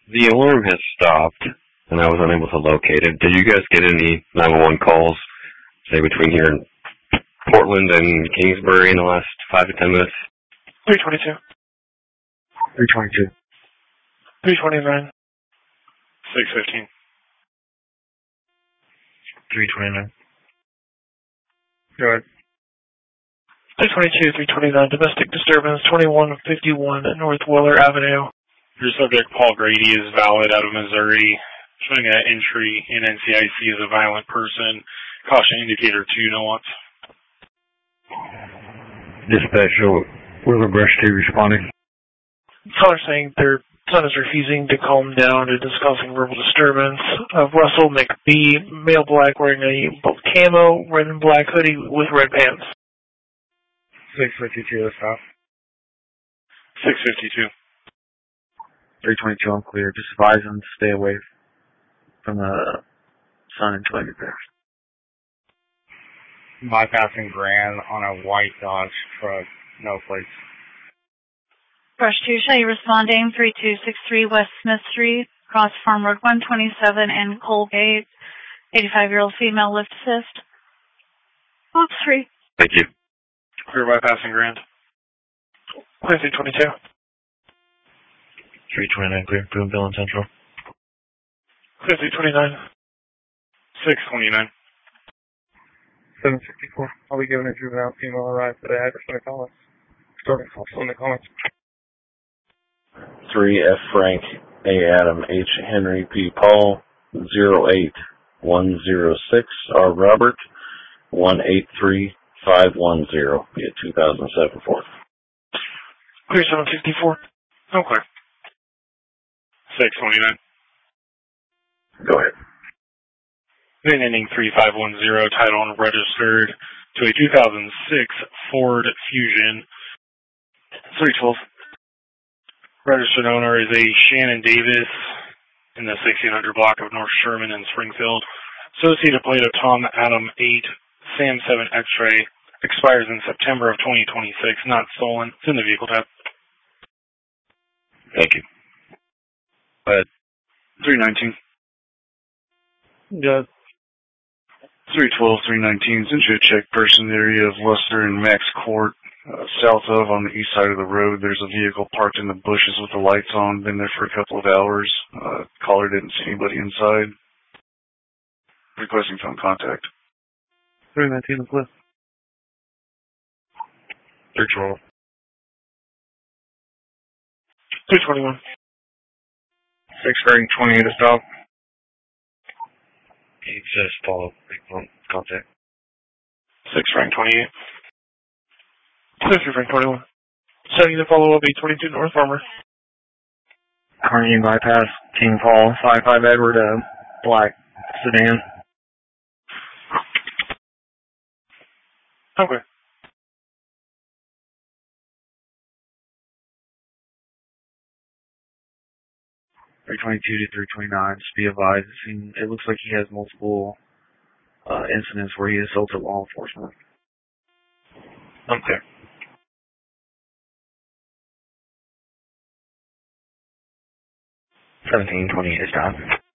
The alarm has stopped, and I was unable to locate it. Did you guys get any 911 calls, say, between here and Portland and Kingsbury in the last 5 to 10 minutes? 322. 322. 329. 615. 329. Go ahead. 322, 329, domestic disturbance, 2151 North Weller Avenue. Your subject, Paul Grady, is valid out of Missouri, showing an entry in NCIC as a violent person. Caution indicator 2, no wants. Dispatch, Willow Brush 2 responding. Caller saying their son is refusing to calm down and is causing verbal disturbance. Russell McBee, male black, wearing a camo, red and black hoodie with red pants. 652, let's stop. 652. 322, unclear. Just advise them to stay away from the sun until I get there. Bypassing Grand on a white Dodge truck, no plates. Brush 2, Shelley responding, 3263 West Smith Street, across Farm Road 127 in Colgate, 85-year-old female lift assist. Oops, 3. Thank you. Clear bypassing Grand. 322. 329, clear. Boonville and Central. 329. 629. 764. I'll be giving a juvenile female a ride for the address in the comments. Starting in the comments. 3F Frank, A Adam, H Henry, P Paul, 08106, R Robert, 183510, be a 2007 Ford. Clear 764. Okay. 629. Go ahead. Then ending 3510, title unregistered to a 2006 Ford Fusion. 312. Registered owner is a Shannon Davis in the 1600 block of North Sherman in Springfield. Associated plate of Tom Adam 8, Sam 7 X-ray. Expires in September of 2026. Not stolen. It's in the vehicle tab. Thank you. 319. Good. 312, 319, since you check person area of Luster and Max Court, south of on the east side of the road. There's a vehicle parked in the bushes with the lights on. Been there for a couple of hours. Caller didn't see anybody inside. Requesting phone contact. 319 the cliff. 312. 321. 6 ring 20 to stop. It says follow. Phone contact. 6 rank 28. 6 rank 21. Setting the follow-up 822 North Farmer. Carnegie bypass, King Paul, 55 Edward, black sedan. Okay. .322 to 329. Just be advised. It looks like he has multiple incidents where he assaulted law enforcement. Okay. $17.28 stop.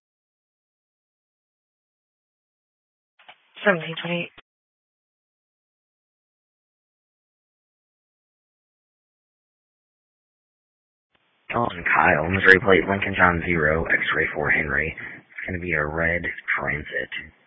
1728. Calling Kyle, Missouri plate Lincoln John 0, X-ray 4 Henry. It's going to be a red Transit.